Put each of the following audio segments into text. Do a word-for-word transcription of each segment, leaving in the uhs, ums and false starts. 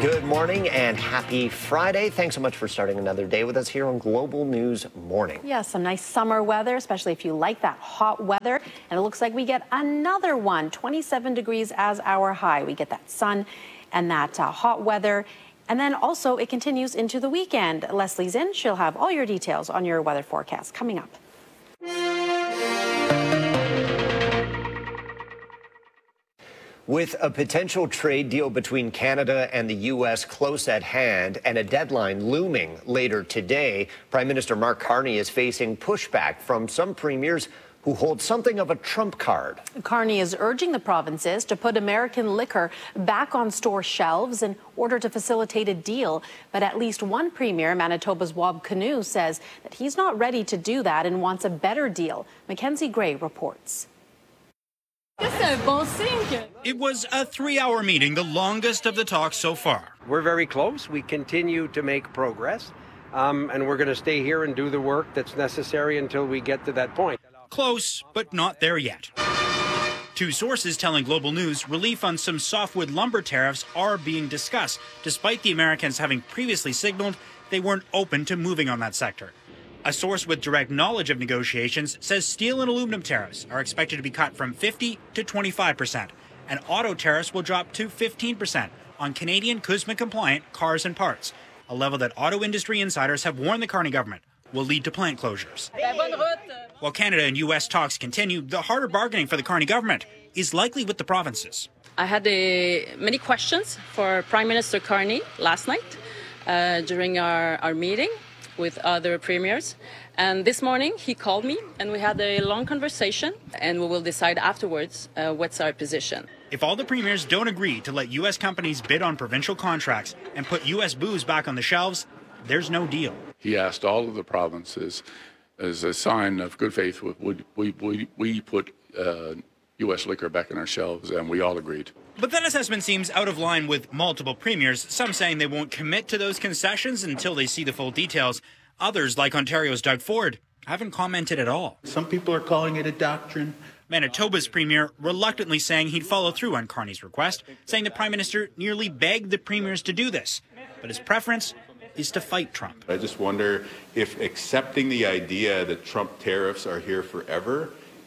Good morning and happy Friday. Thanks so much for starting another day with us here on Global News Morning. Yeah, some nice summer weather, especially if you like that hot weather. And it looks like we get another one, twenty-seven degrees as our high. We get that sun and that uh, hot weather. And then also it continues into the weekend. Leslie's in. She'll have all your details on your weather forecast coming up. With a potential trade deal between Canada and the U S close at hand and a deadline looming later today, Prime Minister Mark Carney is facing pushback from some premiers who hold something of a trump card. Carney is urging the provinces to put American liquor back on store shelves in order to facilitate a deal. But at least one premier, Manitoba's Wab Kinew, says that he's not ready to do that and wants a better deal. Mackenzie Gray reports. It was a three-hour meeting, the longest of the talks so far. We're very close. We continue to make progress, um, and we're going to stay here and do the work that's necessary until we get to that point. Close, but not there yet. Two sources telling Global News relief on some softwood lumber tariffs are being discussed, despite the Americans having previously signaled they weren't open to moving on that sector. A source with direct knowledge of negotiations says steel and aluminum tariffs are expected to be cut from fifty to twenty-five percent, and auto tariffs will drop to fifteen percent on Canadian C U S M A-compliant cars and parts, a level that auto industry insiders have warned the Carney government will lead to plant closures. While Canada and U S talks continue, the harder bargaining for the Carney government is likely with the provinces. I had uh, many questions for Prime Minister Carney last night uh, during our, our meeting with other premiers. And this morning he called me and we had a long conversation, and we will decide afterwards uh, what's our position. If all the premiers don't agree to let U S companies bid on provincial contracts and put U S booze back on the shelves, there's no deal. He asked all of the provinces, as a sign of good faith, would we, we, we put uh, U S liquor back on our shelves, and we all agreed. But that assessment seems out of line with multiple premiers, some saying they won't commit to those concessions until they see the full details. Others, like Ontario's Doug Ford, haven't commented at all. Some people are calling it a doctrine. Manitoba's premier reluctantly saying he'd follow through on Carney's request, saying the Prime Minister nearly begged the premiers to do this. But his preference is to fight Trump. I just wonder if accepting the idea that Trump tariffs are here forever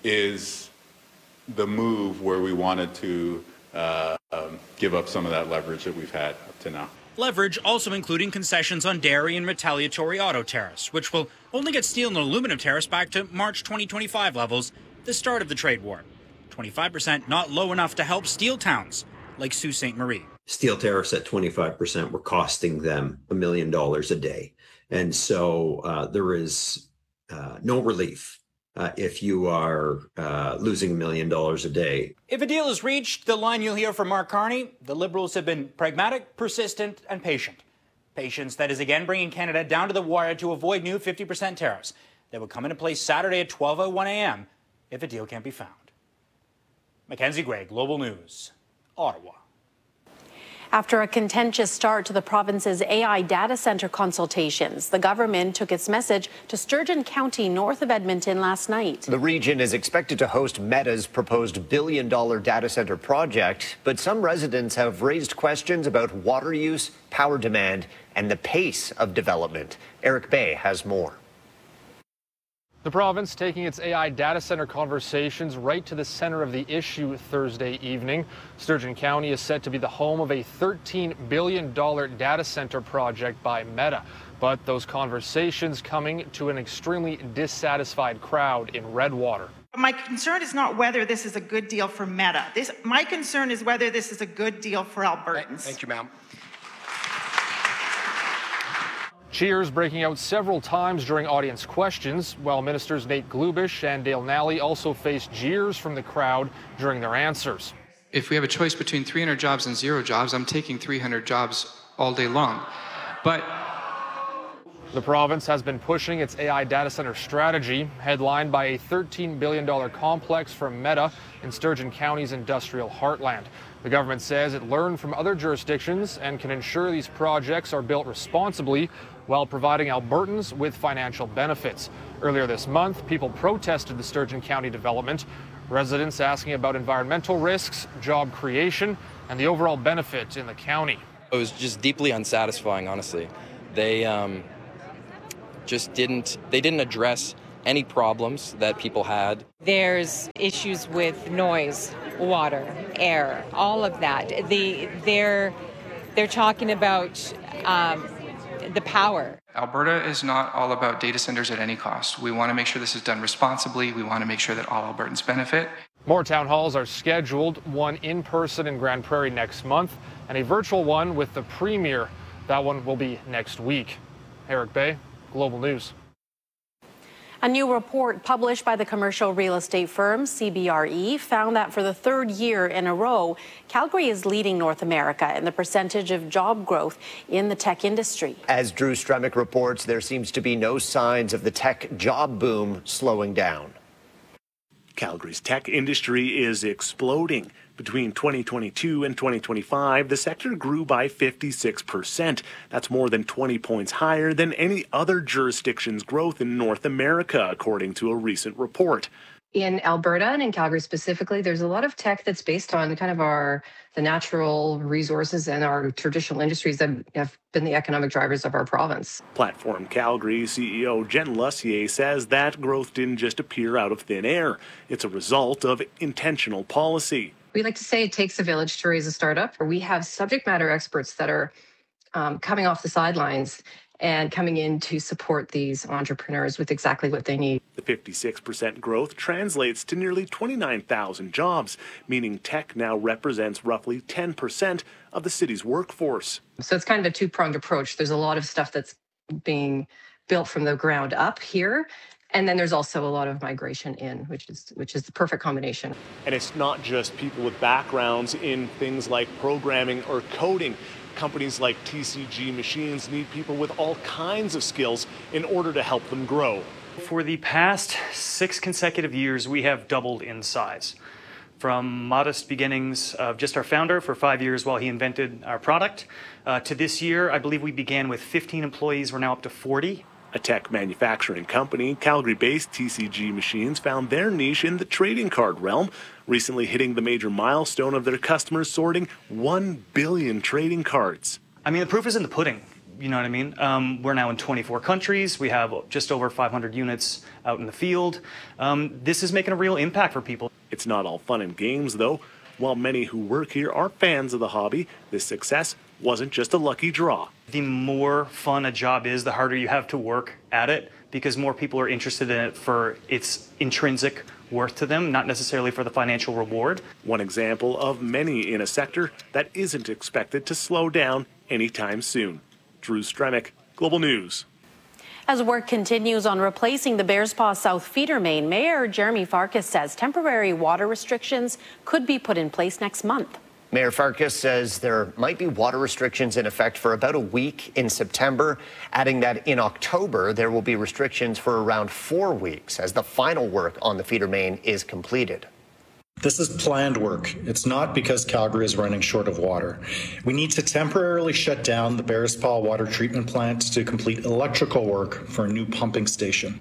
is the move where we wanted to uh, um, give up some of that leverage that we've had up to now. Leverage also including concessions on dairy and retaliatory auto tariffs, which will only get steel and aluminum tariffs back to March twenty twenty-five levels, the start of the trade war. twenty-five percent not low enough to help steel towns like Sault Ste. Marie. Steel tariffs at twenty-five percent were costing them a million dollars a day. And so uh, there is uh, no relief uh, if you are uh, losing a million dollars a day. If a deal is reached, the line you'll hear from Mark Carney, the Liberals have been pragmatic, persistent, and patient. Patience that is again bringing Canada down to the wire to avoid new fifty percent tariffs that would come into place Saturday at twelve oh one a.m. if a deal can't be found. Mackenzie Gray, Global News, Ottawa. After a contentious start to the province's A I data center consultations, the government took its message to Sturgeon County north of Edmonton last night. The region is expected to host Meta's proposed billion-dollar data center project, but some residents have raised questions about water use, power demand, and the pace of development. Eric Bay has more. The province taking its A I data center conversations right to the center of the issue Thursday evening. Sturgeon County is set to be the home of a thirteen billion dollars data center project by Meta. But those conversations coming to an extremely dissatisfied crowd in Redwater. My concern is not whether this is a good deal for Meta. This, my concern is whether this is a good deal for Albertans. Thank you, ma'am. Cheers breaking out several times during audience questions, while Ministers Nate Glubish and Dale Nally also faced jeers from the crowd during their answers. If we have a choice between three hundred jobs and zero jobs, I'm taking three hundred jobs all day long. But the province has been pushing its A I data center strategy, headlined by a thirteen billion dollars complex from Meta in Sturgeon County's industrial heartland. The government says it learned from other jurisdictions and can ensure these projects are built responsibly while providing Albertans with financial benefits. Earlier this month, people protested the Sturgeon County development, residents asking about environmental risks, job creation, and the overall benefit in the county. It was just deeply unsatisfying, honestly. They um, just didn't, they didn't address any problems that people had. There's issues with noise, water, air, all of that. The, they're, they're talking about um, the power. Alberta is not all about data centers at any cost. We want to make sure this is done responsibly. We want to make sure that all Albertans benefit. More town halls are scheduled, one in person in Grand Prairie next month and a virtual one with the Premier. That one will be next week. Eric Bay, Global News. A new report published by the commercial real estate firm C B R E found that for the third year in a row, Calgary is leading North America in the percentage of job growth in the tech industry. As Drew Stremick reports, there seems to be no signs of the tech job boom slowing down. Calgary's tech industry is exploding. Between twenty twenty-two and twenty twenty-five, the sector grew by fifty-six percent. That's more than twenty points higher than any other jurisdiction's growth in North America, according to a recent report. In Alberta and in Calgary specifically, there's a lot of tech that's based on kind of our the natural resources and our traditional industries that have been the economic drivers of our province. Platform Calgary C E O Jen Lussier says that growth didn't just appear out of thin air. It's a result of intentional policy. We like to say it takes a village to raise a startup. We have subject matter experts that are um, coming off the sidelines and coming in to support these entrepreneurs with exactly what they need. The fifty-six percent growth translates to nearly twenty-nine thousand jobs, meaning tech now represents roughly ten percent of the city's workforce. So it's kind of a two-pronged approach. There's a lot of stuff that's being built from the ground up here. And then there's also a lot of migration in, which is which is the perfect combination. And it's not just people with backgrounds in things like programming or coding. Companies like T C G Machines need people with all kinds of skills in order to help them grow. For the past six consecutive years, we have doubled in size. From modest beginnings of just our founder for five years while he invented our product, uh, to this year, I believe we began with fifteen employees. We're now up to forty. A tech manufacturing company, Calgary-based T C G Machines, found their niche in the trading card realm, recently hitting the major milestone of their customers sorting one billion trading cards. I mean, the proof is in the pudding. You know what I mean? Um, we're now in twenty-four countries. We have just over five hundred units out in the field. Um, this is making a real impact for people. It's not all fun and games, though. While many who work here are fans of the hobby, this success wasn't just a lucky draw. The more fun a job is, the harder you have to work at it, because more people are interested in it for its intrinsic worth to them, not necessarily for the financial reward. One example of many in a sector that isn't expected to slow down anytime soon. Drew Stremick, Global News. As work continues on replacing the Bearspaw South feeder main, Mayor Jeremy Farkas says temporary water restrictions could be put in place next month. Mayor Farkas says there might be water restrictions in effect for about a week in September, adding that in October there will be restrictions for around four weeks as the final work on the feeder main is completed. This is planned work. It's not because Calgary is running short of water. We need to temporarily shut down the Bearspaw water treatment plant to complete electrical work for a new pumping station.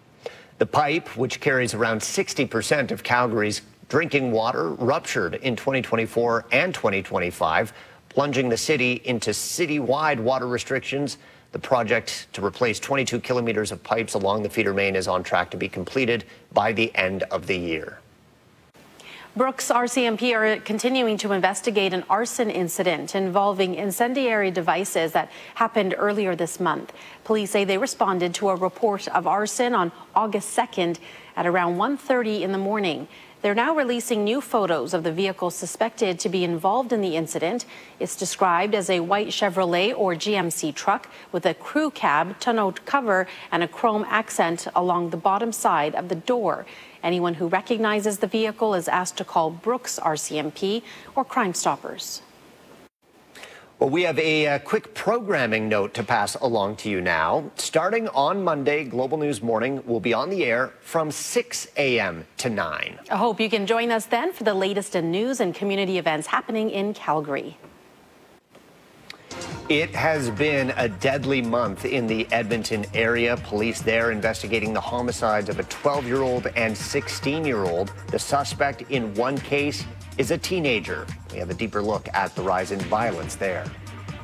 The pipe, which carries around sixty percent of Calgary's drinking water, ruptured in twenty twenty-four and twenty twenty-five, plunging the city into citywide water restrictions. The project to replace twenty-two kilometers of pipes along the feeder main is on track to be completed by the end of the year. Brooks R C M P are continuing to investigate an arson incident involving incendiary devices that happened earlier this month. Police say they responded to a report of arson on August second at around one thirty in the morning. They're now releasing new photos of the vehicle suspected to be involved in the incident. It's described as a white Chevrolet or G M C truck with a crew cab, tonneau cover, and a chrome accent along the bottom side of the door. Anyone who recognizes the vehicle is asked to call Brooks R C M P or Crime Stoppers. Well, we have a, a quick programming note to pass along to you now. Starting on Monday, Global News Morning will be on the air from six a m to nine. I hope you can join us then for the latest in news and community events happening in Calgary. It has been a deadly month in the Edmonton area. Police there investigating the homicides of a twelve-year-old and sixteen-year-old. The suspect in one case is a teenager. We have a deeper look at the rise in violence there.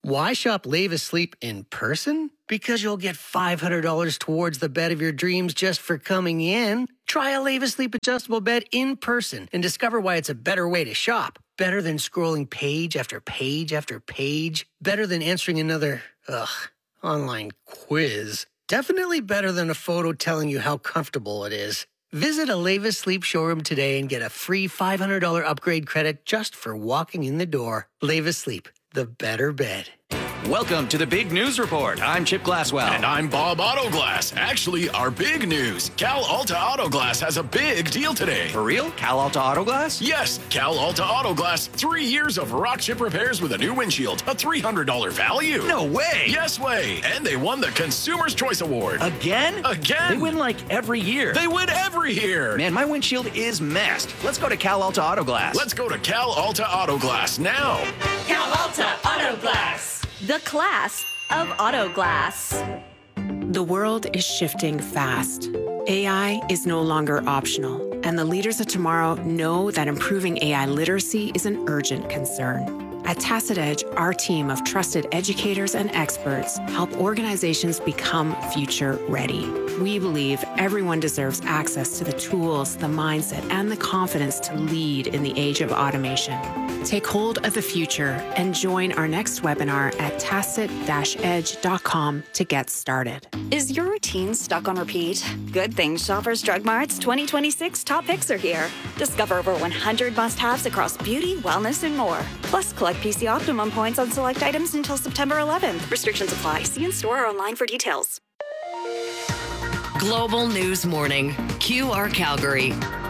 Why shop Leva Sleep in person? Because you'll get five hundred dollars towards the bed of your dreams just for coming in. Try a Leva Sleep adjustable bed in person and discover why it's a better way to shop. Better than scrolling page after page after page. Better than answering another, ugh, online quiz. Definitely better than a photo telling you how comfortable it is. Visit a Leva Sleep showroom today and get a free five hundred dollars upgrade credit just for walking in the door. Leva Sleep, the better bed. Welcome to the Big News Report. I'm Chip Glasswell. And I'm Bob Autoglass. Actually, our big news. Cal Alta Autoglass has a big deal today. For real? Cal Alta Autoglass? Yes, Cal Alta Autoglass. Three years of rock chip repairs with a new windshield. A three hundred dollars value. No way. Yes way. And they won the Consumer's Choice Award. Again? Again. They win like every year. They win every year. Man, my windshield is messed. Let's go to Cal Alta Autoglass. Let's go to Cal Alta Autoglass now. Cal Alta Autoglass. The class of auto glass. The world is shifting fast. A I is no longer optional, and the leaders of tomorrow know that improving A I literacy is an urgent concern. At Tacit Edge, our team of trusted educators and experts help organizations become future ready. We believe everyone deserves access to the tools, the mindset, and the confidence to lead in the age of automation. Take hold of the future and join our next webinar at tacit dash edge dot com to get started. Is your routine stuck on repeat? Good thing Shoppers Drug Mart's twenty twenty-six top picks are here. Discover over one hundred must-haves across beauty, wellness, and more. Plus, collect P C Optimum points on select items until September eleventh. Restrictions apply. See in store or online for details. Global News Morning, Q R Calgary.